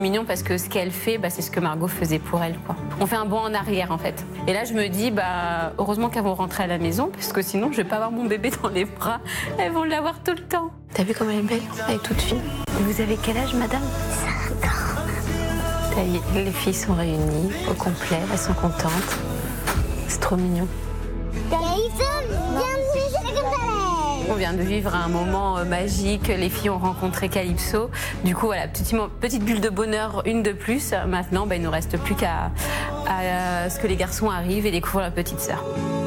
Mignon parce que ce qu'elle fait, c'est ce que Margot faisait pour elle, quoi. On fait un bond en arrière en fait. Et là je me dis, heureusement qu'elles vont rentrer à la maison parce que sinon je vais pas avoir mon bébé dans les bras. Elles vont l'avoir tout le temps. T'as vu comme elle est belle? Elle est toute fine. Vous avez quel âge, madame? 5 ans. Ça y est, les filles sont réunies au complet, elles sont contentes. C'est trop mignon. On vient de vivre un moment magique, les filles ont rencontré Calypso. Du coup, voilà, petite bulle de bonheur, une de plus. Maintenant, il ne nous reste plus qu'à ce que les garçons arrivent et découvrent leur petite sœur.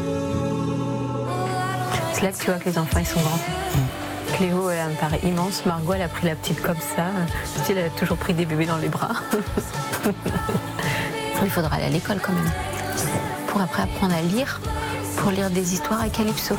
C'est là que tu vois que les enfants, ils sont grands. Cléo, elle me paraît immense. Margot, elle a pris la petite comme ça. Elle a toujours pris des bébés dans les bras. Il faudra aller à l'école quand même. Pour après apprendre à lire, pour lire des histoires à Calypso.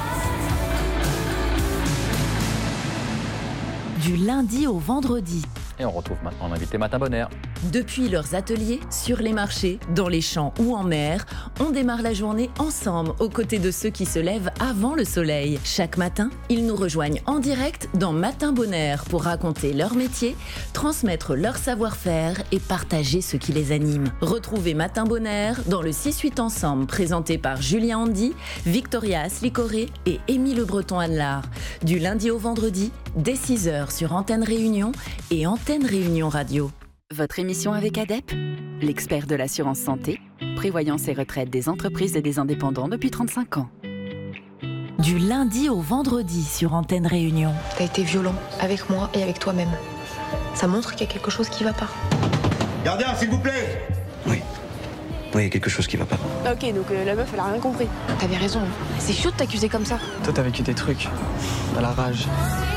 Du lundi au vendredi. Et on retrouve maintenant l'invité Matin Bonheur. Depuis leurs ateliers, sur les marchés, dans les champs ou en mer, on démarre la journée ensemble aux côtés de ceux qui se lèvent avant le soleil. Chaque matin, ils nous rejoignent en direct dans Matin Bonheur pour raconter leur métier, transmettre leur savoir-faire et partager ce qui les anime. Retrouvez Matin Bonheur dans le 6-8 ensemble, présenté par Julien Andy, Victoria Aslicoré et Émile Le Breton-Anelard. Du lundi au vendredi, dès 6h sur Antenne Réunion et Antenne Réunion Radio. Votre émission avec ADEP, l'expert de l'assurance santé, prévoyance et retraite des entreprises et des indépendants depuis 35 ans. Du lundi au vendredi sur Antenne Réunion. T'as été violent avec moi et avec toi-même. Ça montre qu'il y a quelque chose qui va pas. Gardien, s'il vous plaît. Oui, il y a quelque chose qui va pas. Ok, donc la meuf, elle a rien compris. T'avais raison. C'est chaud de t'accuser comme ça. Toi, t'as vécu des trucs. Dans la rage.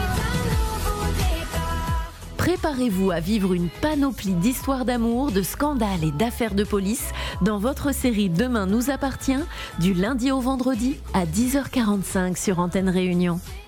Préparez-vous à vivre une panoplie d'histoires d'amour, de scandales et d'affaires de police dans votre série Demain nous appartient, du lundi au vendredi à 10h45 sur Antenne Réunion.